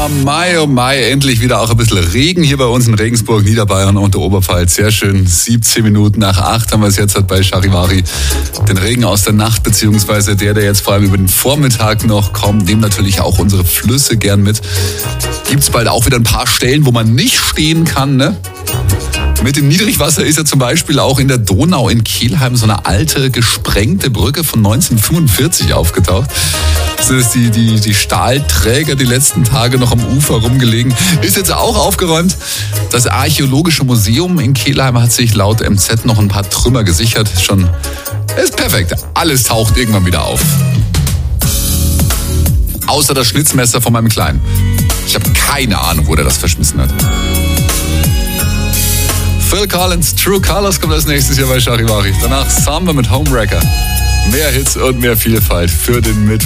Thema Mai, oh Mai, endlich wieder auch ein bisschen Regen hier bei uns in Regensburg, Niederbayern und der Oberpfalz. Sehr schön, 17 Minuten nach 8 haben wir es jetzt halt bei Charivari. Den Regen aus der Nacht, beziehungsweise der jetzt vor allem über den Vormittag noch kommt, nehmen natürlich auch unsere Flüsse gern mit. Gibt's bald auch wieder ein paar Stellen, wo man nicht stehen kann, ne? Mit dem Niedrigwasser ist ja zum Beispiel auch in der Donau in Kelheim so eine alte, gesprengte Brücke von 1945 aufgetaucht. Das ist die Stahlträger die letzten Tage noch am Ufer rumgelegen. Ist jetzt auch aufgeräumt. Das Archäologische Museum in Kelheim hat sich laut MZ noch ein paar Trümmer gesichert. Ist perfekt. Alles taucht irgendwann wieder auf. Außer das Schnitzmesser von meinem Kleinen. Ich habe keine Ahnung, wo der das verschmissen hat. Phil Collins, True Colors kommt als nächstes Jahr bei Charivari. Danach Samba mit Homewrecker. Mehr Hits und mehr Vielfalt für den Mittwoch.